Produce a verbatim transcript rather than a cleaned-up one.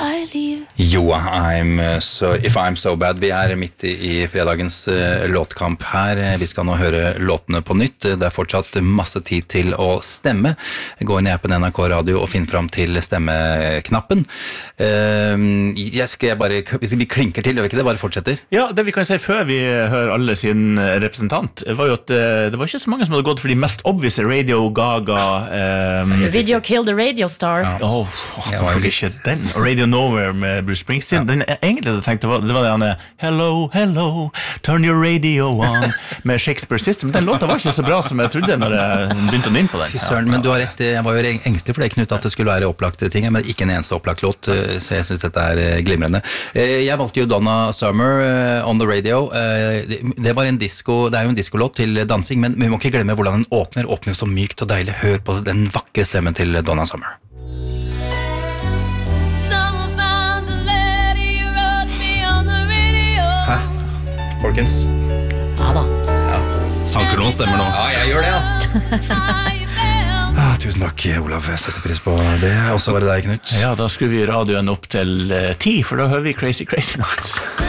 I leave. Jo, I'm so, if I'm so bad. Vi er midt i fredagens uh, låtkamp her. Vi skal nå høre låtene på nytt. Det er fortsatt masse tid til å stemme. Gå inn i appen N R K Radio og finn fram til stemmeknappen. Uh, jeg skal bare, vi klinker til, gjør vi ikke det? Bare fortsetter. Ja, det vi kan si før vi hører alle sin representant, var jo at uh, det var ikke så mange som hadde gått for de mest obvious Radio Gaga. Um, Video Kill the Radio Star. Ja. Oh, oh, det var ikke den. Radio Nowhere med Bruce Springsteen. Ja. Den jeg egentlig hadde tenkt, det var det, var det han Hello, hello, turn your radio on med Shakespeare System. Den låta var ikke så bra som jeg trodde når jeg begynte å nynne på den. Fy søren, men du har rett, jeg var jo engstelig for det, Knut, at det skulle være opplagte ting, men ikke en eneste opplagt låt, så jeg synes dette er glimrende. Jeg valgte jo Donna Summer on the radio. Det var en disco, det er jo en discolåt til dansing, men vi må ikke glemme hvordan den åpner, åpner jo så mykt og deilig. Hør på den vakre stemmen til Donna Summer. Hæ? Folkens? Ja da. Ja. Sanker noen stemmer nå? Ja, jeg gjør det, ass. ah, tusen takk, Olav. Jeg setter pris på det. Og så var det deg, Knut. Ja, da skulle vi radioen opp til uh, ti, for da hører vi Crazy Crazy Nights.